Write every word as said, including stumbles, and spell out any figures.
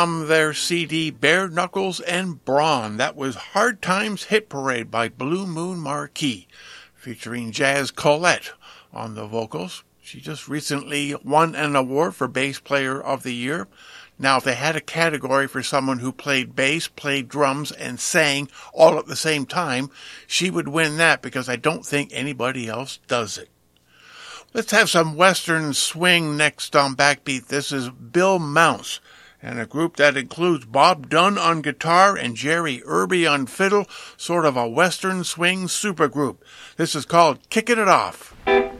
From their C D Bare Knuckles and Brawn, that was Hard Times Hit Parade by Blue Moon Marquee, featuring Jazz Colette on the vocals. She just recently won an award for Bass Player of the Year. Now, if they had a category for someone who played bass, played drums, and sang all at the same time, she would win that because I don't think anybody else does it. Let's have some Western swing next on Backbeat. This is Bill Mounce, and a group that includes Bob Dunn on guitar and Jerry Irby on fiddle, sort of a Western swing supergroup. This is called Kickin' It Off.